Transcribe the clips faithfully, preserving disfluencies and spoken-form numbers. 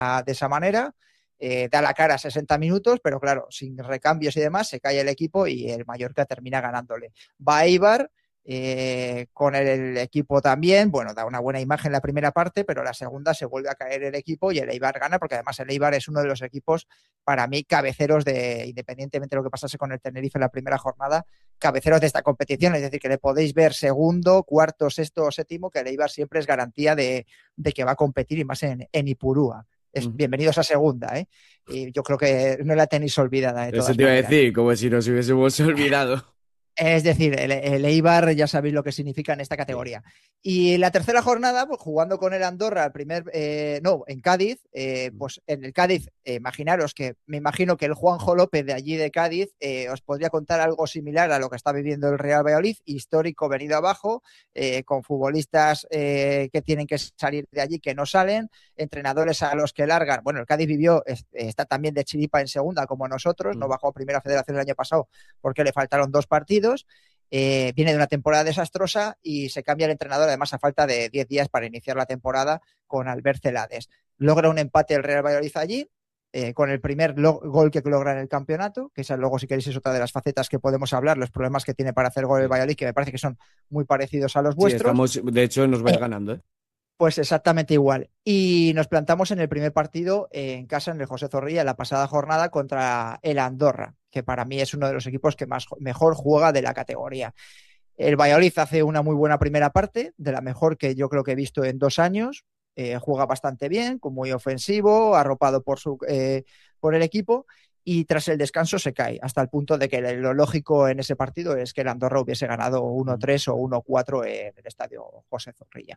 de esa manera, eh, da la cara sesenta minutos, pero claro, sin recambios y demás, se cae el equipo y el Mallorca termina ganándole. Va Eibar, eh, con el, el equipo también, bueno, da una buena imagen la primera parte, pero la segunda se vuelve a caer el equipo y el Eibar gana, porque además el Eibar es uno de los equipos, para mí, cabeceros de, independientemente de lo que pasase con el Tenerife en la primera jornada, cabeceros de esta competición, es decir, que le podéis ver segundo, cuarto, sexto o séptimo, que el Eibar siempre es garantía de, de que va a competir, y más en, en Ipurúa. Es, Mm. bienvenidos a segunda, ¿eh? Y yo creo que no la tenéis olvidada de Eso todas te iba a maneras. decir, como si nos hubiésemos olvidado. Es decir, el, el Eibar ya sabéis lo que significa en esta Sí. categoría. Y la tercera jornada, pues jugando con el Andorra, el primer, eh, no, en Cádiz, eh, pues en el Cádiz, eh, imaginaros que, me imagino que el Juanjo López de allí de Cádiz eh, os podría contar algo similar a lo que está viviendo el Real Valladolid, histórico, venido abajo, eh, con futbolistas eh, que tienen que salir de allí, que no salen, entrenadores a los que largan. Bueno, el Cádiz vivió, es, está también de chiripa en segunda, como nosotros, no bajó a primera federación el año pasado porque le faltaron dos partidos. Eh, viene de una temporada desastrosa y se cambia el entrenador, además a falta de diez días para iniciar la temporada, con Albert Celades. Logra un empate el Real Valladolid allí, eh, con el primer gol que logra en el campeonato, que esa luego, si queréis, es otra de las facetas que podemos hablar, los problemas que tiene para hacer gol el Sí, Valladolid, que me parece que son muy parecidos a los sí, vuestros. estamos, de hecho, nos vais Eh, ganando, ¿eh? pues exactamente igual. Y nos plantamos en el primer partido eh, en casa, en el José Zorrilla, en la pasada jornada contra el Andorra, que para mí es uno de los equipos que más, mejor juega de la categoría. El Valladolid hace una muy buena primera parte, de la mejor que yo creo que he visto en dos años. Eh, juega bastante bien, muy ofensivo, arropado por, su, eh, por el equipo, y tras el descanso se cae, hasta el punto de que lo lógico en ese partido es que el Andorra hubiese ganado uno tres o uno cuatro en el estadio José Zorrilla.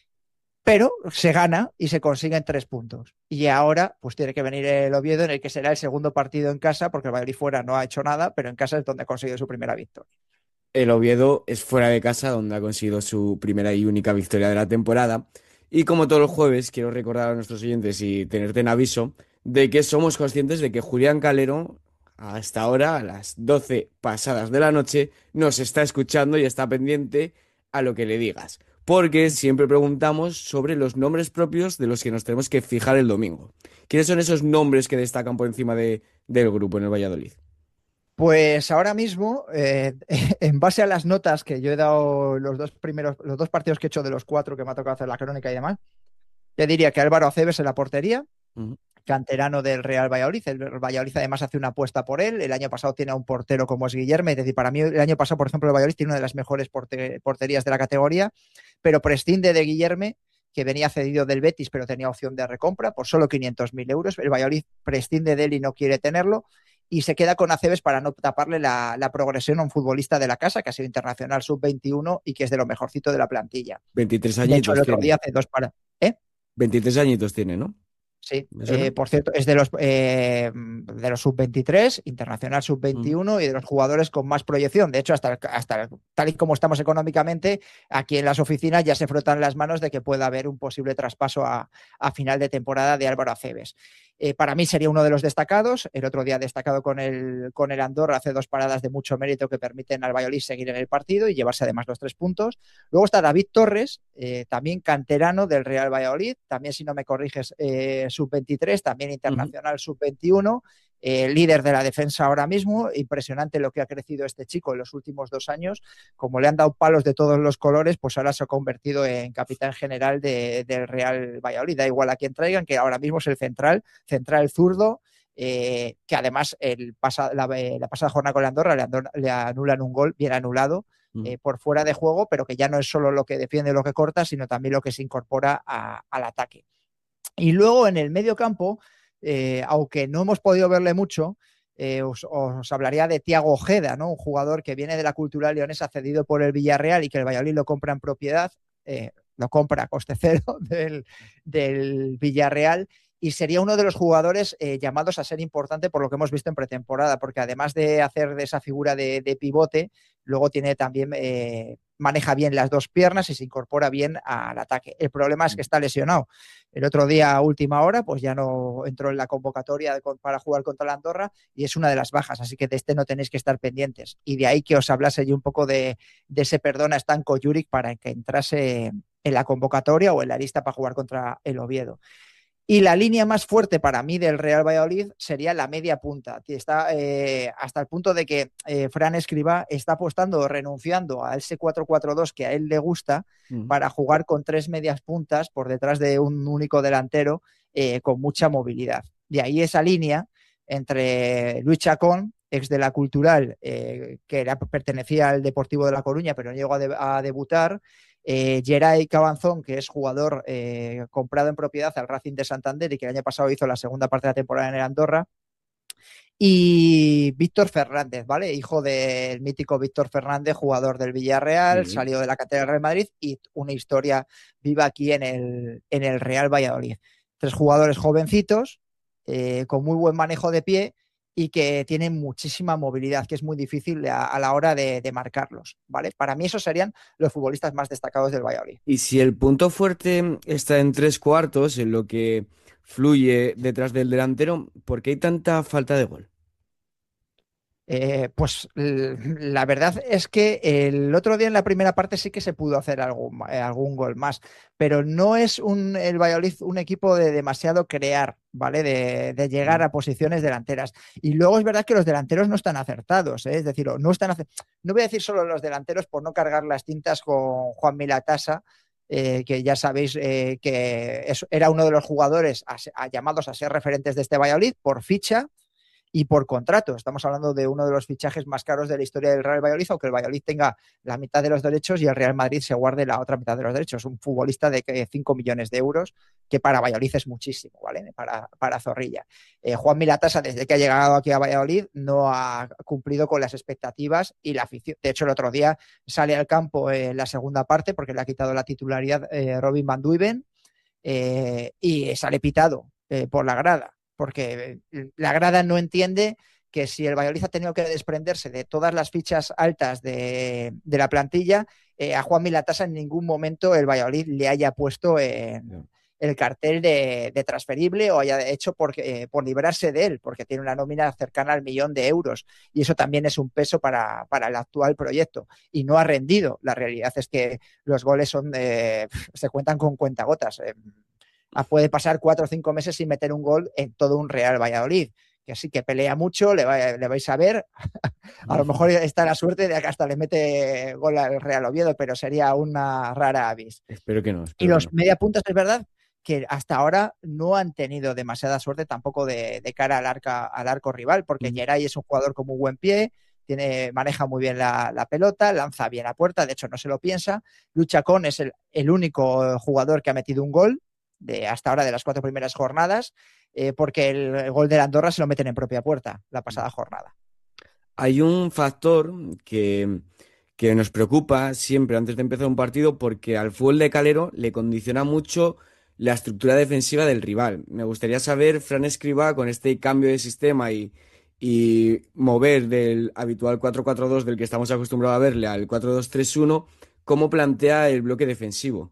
Pero se gana y se consiguen tres puntos. Y ahora, pues tiene que venir el Oviedo, en el que será el segundo partido en casa, porque el Valladolid fuera no ha hecho nada, pero en casa es donde ha conseguido su primera victoria. El Oviedo es fuera de casa donde ha conseguido su primera y única victoria de la temporada. Y como todos los jueves, quiero recordar a nuestros oyentes y tenerte en aviso de que somos conscientes de que Julián Calero, hasta ahora, a las doce pasadas de la noche, nos está escuchando y está pendiente a lo que le digas. Porque siempre preguntamos sobre los nombres propios de los que nos tenemos que fijar el domingo. ¿Quiénes son esos nombres que destacan por encima de, del grupo en el Valladolid? Pues ahora mismo, eh, en base a las notas que yo he dado los dos primeros, los dos partidos que he hecho de los cuatro que me ha tocado hacer la crónica y demás, yo diría que Álvaro Aceves en la portería, Ujú. canterano del Real Valladolid. El Valladolid además hace una apuesta por él. El año pasado tiene a un portero como es Guillermo. Es decir, para mí el año pasado, por ejemplo, el Valladolid tiene una de las mejores porte porterías de la categoría, pero prescinde de Guillermo, que venía cedido del Betis, pero tenía opción de recompra por solo quinientos mil euros. El Valladolid prescinde de él y no quiere tenerlo. Y se queda con Aceves para no taparle la, la progresión a un futbolista de la casa que ha sido internacional sub veintiuno y que es de lo mejorcito de la plantilla. veintitrés De hecho, el añitos otro tiene. día hace dos para... ¿Eh? veintitrés añitos tiene, ¿no? Sí, ¿Me suena? eh, por cierto, es de los, eh, de los sub veintitrés, internacional sub Ujú. veintiuno y de los jugadores con más proyección. De hecho, hasta, hasta tal y como estamos económicamente, aquí en las oficinas ya se frotan las manos de que pueda haber un posible traspaso a, a final de temporada de Álvaro Aceves. Eh, para mí sería uno de los destacados. El otro día destacado con el, con el Andorra, hace dos paradas de mucho mérito que permiten al Valladolid seguir en el partido y llevarse además los tres puntos. Luego está David Torres, eh, también canterano del Real Valladolid, también si no me corriges, eh, sub veintitrés, también Ujú. internacional sub veintiuno, eh, líder de la defensa ahora mismo. Impresionante lo que ha crecido este chico en los últimos dos años. Como le han dado palos de todos los colores, pues ahora se ha convertido en capitán general de, del Real Valladolid. Da igual a quien traigan, que ahora mismo es el central, central zurdo, eh, que además el pasa, la, la pasada jornada con la Andorra le, Andorra le anulan un gol bien anulado, Ujú. eh, por fuera de juego, pero que ya no es solo lo que defiende o lo que corta, sino también lo que se incorpora a, al ataque. Y luego en el medio campo, eh, aunque no hemos podido verle mucho, eh, os, os, hablaría de Thiago Ojeda, ¿no? Un jugador que viene de la Cultural Leonesa, cedido por el Villarreal y que el Valladolid lo compra en propiedad, eh, lo compra a coste cero del, del Villarreal, y sería uno de los jugadores eh, llamados a ser importante por lo que hemos visto en pretemporada, porque además de hacer de esa figura de, de pivote, luego tiene también, eh, maneja bien las dos piernas y se incorpora bien al ataque. El problema es que está lesionado. El otro día, a última hora, pues ya no entró en la convocatoria de, para jugar contra la Andorra y es una de las bajas, así que de este no tenéis que estar pendientes. Y de ahí que os hablase yo un poco de, de ese perdón a Stanko Juric para que entrase en la convocatoria o en la lista para jugar contra el Oviedo. Y la línea más fuerte para mí del Real Valladolid sería la media punta. Está, eh, hasta el punto de que eh, Fran Escribá está apostando, renunciando a ese cuatro cuatro dos que a él le gusta, Mm. para jugar con tres medias puntas por detrás de un único delantero eh, con mucha movilidad. De ahí esa línea entre Luis Chacón, ex de la Cultural, eh, que era, pertenecía al Deportivo de La Coruña, pero no llegó a, de, a debutar, Eh, Geray Cabanzón, que es jugador eh, comprado en propiedad al Racing de Santander y que el año pasado hizo la segunda parte de la temporada en el Andorra, y Víctor Fernández, ¿vale? Hijo del mítico Víctor Fernández, jugador del Villarreal, Sí. salió de la cantera del Real Madrid y una historia viva aquí en el, en el Real Valladolid. Tres jugadores jovencitos, eh, con muy buen manejo de pie y que tienen muchísima movilidad, que es muy difícil a, a la hora de, de marcarlos, ¿vale? Para mí esos serían los futbolistas más destacados del Valladolid. Y si el punto fuerte está en tres cuartos, en lo que fluye detrás del delantero, ¿por qué hay tanta falta de gol? Eh, pues la verdad es que el otro día en la primera parte sí que se pudo hacer algún, eh, algún gol más, pero no es un, el Valladolid un equipo de demasiado crear, ¿vale? De, de llegar Mm. a posiciones delanteras. Y luego es verdad que los delanteros no están acertados, ¿eh? Es decir, no están acer- no voy a decir solo los delanteros por no cargar las tintas con Juan Milatasa, eh, que ya sabéis eh, que es, era uno de los jugadores a, a, llamados a ser referentes de este Valladolid por ficha y por contrato. Estamos hablando de uno de los fichajes más caros de la historia del Real Valladolid, aunque el Valladolid tenga la mitad de los derechos y el Real Madrid se guarde la otra mitad de los derechos. Un futbolista de cinco millones de euros, que para Valladolid es muchísimo, ¿vale? Para, para Zorrilla. Eh, Juan Milatasa, desde que ha llegado aquí a Valladolid, no ha cumplido con las expectativas y la afición. De hecho, el otro día sale al campo en la segunda parte porque le ha quitado la titularidad eh, Robin Van Duiven eh, y sale pitado eh, por la grada, porque la grada no entiende que si el Valladolid ha tenido que desprenderse de todas las fichas altas de, de la plantilla, eh, a Juan Milatasa en ningún momento el Valladolid le haya puesto en No. el cartel de, de transferible o haya hecho por, eh, por librarse de él, porque tiene una nómina cercana al millón de euros y eso también es un peso para, para el actual proyecto y no ha rendido. La realidad es que los goles son eh, se cuentan con cuentagotas. Eh, puede pasar cuatro o cinco meses sin meter un gol en todo un Real Valladolid, que sí que pelea mucho, le, va, le vais a ver. A lo mejor está la suerte de que hasta le mete gol al Real Oviedo, pero sería una rara avis. Espero que no, Y espero que los no. mediapuntas, es verdad que hasta ahora no han tenido demasiada suerte tampoco de, de cara al, arca, al arco rival, porque Mm. Geray es un jugador con muy buen pie, tiene, maneja muy bien la, la, pelota, lanza bien a puerta, de hecho no se lo piensa. Luchacón es el, el único jugador que ha metido un gol de hasta ahora de las cuatro primeras jornadas, eh, porque el, el gol de la Andorra se lo meten en propia puerta la pasada jornada. Hay un factor que, que nos preocupa siempre antes de empezar un partido porque al fútbol de Calero le condiciona mucho la estructura defensiva del rival. Me gustaría saber, Fran Escribá, con este cambio de sistema y, y mover del habitual cuatro cuatro dos del que estamos acostumbrados a verle al cuatro dos tres uno, ¿cómo plantea el bloque defensivo?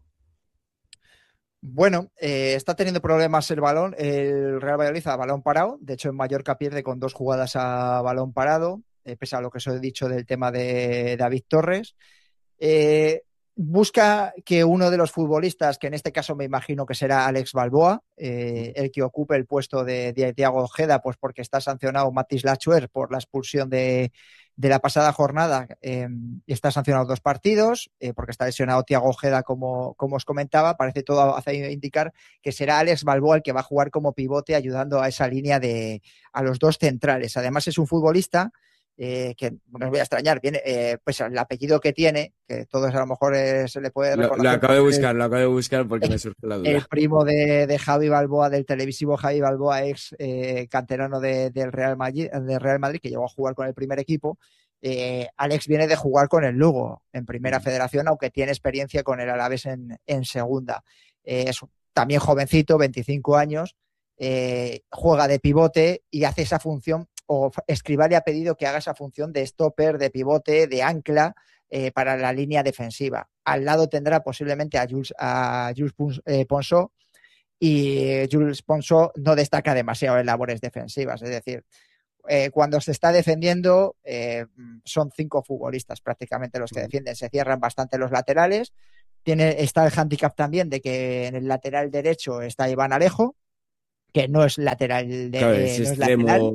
Bueno, eh, está teniendo problemas el balón, el Real Valladolid a balón parado. De hecho, en Mallorca pierde con dos jugadas a balón parado, eh, pese a lo que os he dicho del tema de David Torres. Eh, busca que uno de los futbolistas, que en este caso me imagino que será Alex Balboa, eh, el que ocupe el puesto de, de Thiago Ojeda, pues porque está sancionado Matis Lachuer por la expulsión de, de la pasada jornada, eh, está sancionado dos partidos, eh, porque está lesionado Thiago Ojeda, como, como os comentaba. Parece todo hace indicar que será Alex Balboa el que va a jugar como pivote, ayudando a esa línea de a los dos centrales. Además, es un futbolista Eh, que no os voy a extrañar, viene, eh, pues el apellido que tiene, que todos a lo mejor eh, se le puede Lo, lo reconocer acabo de por el, buscar, lo acabo de buscar porque me surge la el duda. primo de, de Javi Balboa, del televisivo Javi Balboa, ex eh, canterano de, del, Real Madrid, del Real Madrid, que llegó a jugar con el primer equipo. Eh, Alex viene de jugar con el Lugo en primera Mm. federación, aunque tiene experiencia con el Alavés en, en segunda. Eh, es también jovencito, veinticinco años, eh, juega de pivote y hace esa función, o Escribá le ha pedido que haga esa función de stopper, de pivote, de ancla, eh, para la línea defensiva. Al lado tendrá posiblemente a Jules, a Jules Ponsó, y Jules Ponsó no destaca demasiado en labores defensivas, es decir, eh, cuando se está defendiendo eh, son cinco futbolistas prácticamente los que defienden, se cierran bastante los laterales. Tiene, está el hándicap también de que en el lateral derecho está Iván Alejo, que no es lateral, de, Claro, eh, es no es extremo. lateral.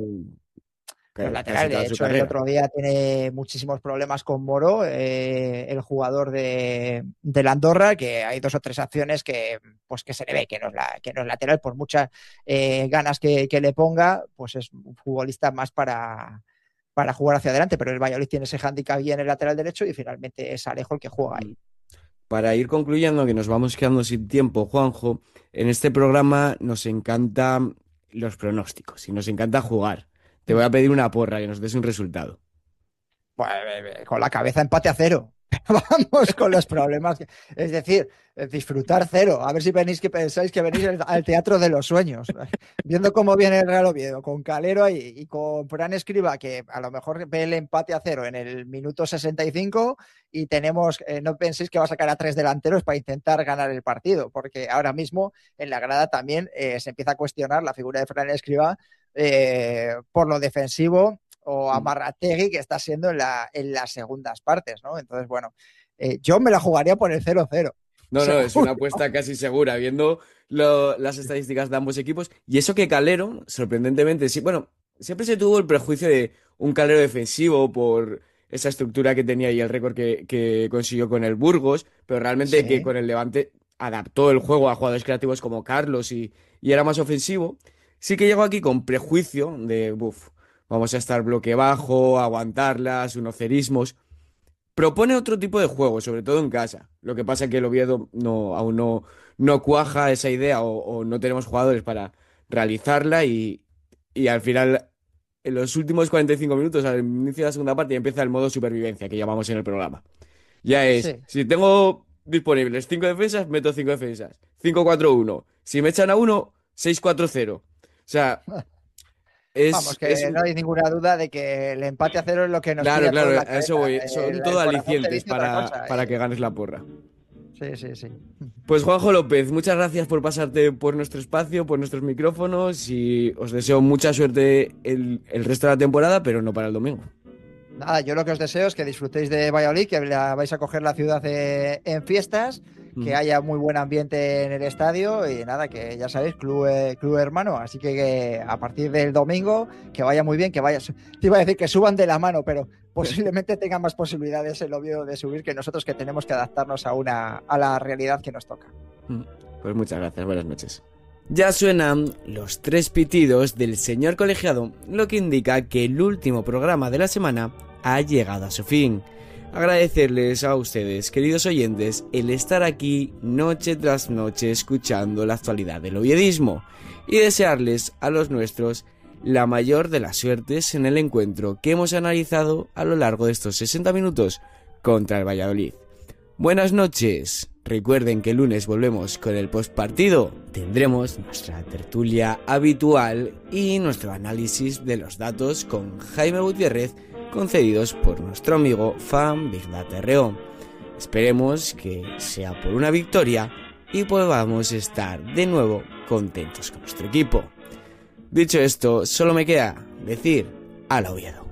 Los Claro, laterales, casi de toda su hecho, el carrera. otro día tiene muchísimos problemas con Moro, eh, el jugador de, de la Andorra, que hay dos o tres acciones que, pues, que se le ve que no es, la, que no es lateral, por muchas eh, ganas que, que le ponga, pues es un futbolista más para, para jugar hacia adelante, pero el Valladolid tiene ese hándicap bien en el lateral derecho y finalmente es Alejo el que juega ahí. Para ir concluyendo, que nos vamos quedando sin tiempo, Juanjo, en este programa nos encantan los pronósticos y nos encanta jugar. Te voy a pedir una porra, que nos des un resultado. Pues, con la cabeza empate a cero. Vamos con los problemas. Que, es decir, disfrutar cero. A ver si venís que pensáis que venís al teatro de los sueños. Viendo cómo viene el Real Oviedo, con Calero ahí y con Fran Escriba, que a lo mejor ve el empate a cero en el minuto sesenta y cinco y tenemos, eh, no penséis que va a sacar a tres delanteros para intentar ganar el partido, porque ahora mismo en la grada también eh, se empieza a cuestionar la figura de Fran Escriba eh, por lo defensivo o Amarrategui que está siendo en, la, en las segundas partes, ¿no? Entonces, bueno, eh, yo me la jugaría por el cero cero. No, no, es una apuesta casi segura, viendo lo, las estadísticas de ambos equipos. Y eso que Calero, sorprendentemente, sí, bueno, siempre se tuvo el prejuicio de un Calero defensivo por esa estructura que tenía y el récord que, que consiguió con el Burgos, pero realmente Sí. que con el Levante adaptó el juego a jugadores creativos como Carlos y, y era más ofensivo. Sí que llegó aquí con prejuicio de, buf, vamos a estar bloque bajo, aguantarlas, unocerismos. Propone otro tipo de juego, sobre todo en casa. Lo que pasa es que el Oviedo no, aún no, no cuaja esa idea o, o no tenemos jugadores para realizarla y, y al final, en los últimos cuarenta y cinco minutos, al inicio de la segunda parte, ya empieza el modo supervivencia que llamamos en el programa. Ya es, Sí. si tengo disponibles cinco defensas, meto cinco defensas. cinco cuatro uno. Si me echan a uno, seis cuatro cero. O sea, es, Vamos, que es no un... hay ninguna duda de que el empate a cero es lo que nos Claro, pilla a claro, todos la a eso cabeza. voy. Son El, todo el corazón te alicientes dice otra para, cosa. para que Eh. ganes la porra. Sí, sí, sí. Pues Juanjo López, muchas gracias por pasarte por nuestro espacio, por nuestros micrófonos y os deseo mucha suerte el, el resto de la temporada, pero no para el domingo. Nada, yo lo que os deseo es que disfrutéis de Valladolid, que la, vais a coger la ciudad eh, en fiestas, que Mm. haya muy buen ambiente en el estadio y nada, que ya sabéis, club, eh, club hermano. Así que, que a partir del domingo, que vaya muy bien, que vaya. Te iba a decir que suban de la mano, pero posiblemente tengan más posibilidades el Oviedo de subir que nosotros, que tenemos que adaptarnos a, una, a la realidad que nos toca. Pues muchas gracias, buenas noches. Ya suenan los tres pitidos del señor colegiado, lo que indica que el último programa de la semana ha llegado a su fin. Agradecerles a ustedes, queridos oyentes, el estar aquí noche tras noche escuchando la actualidad del oviedismo y desearles a los nuestros la mayor de las suertes en el encuentro que hemos analizado a lo largo de estos sesenta minutos contra el Valladolid. Buenas noches. Recuerden que el lunes volvemos con el postpartido. Tendremos nuestra tertulia habitual y nuestro análisis de los datos con Jaime Gutiérrez, concedidos por nuestro amigo Fan Big Data R O. Esperemos que sea por una victoria y podamos estar de nuevo contentos con nuestro equipo. Dicho esto, solo me queda decir al Oviedo.